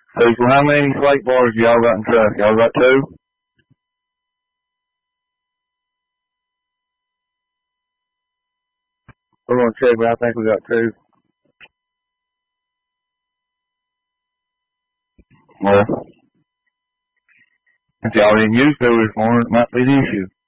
So how many slate bars y'all got in truck? Y'all got 2? We're gonna check, but I think we got 2. Well, if y'all didn't use 2 this morning, it might be the issue.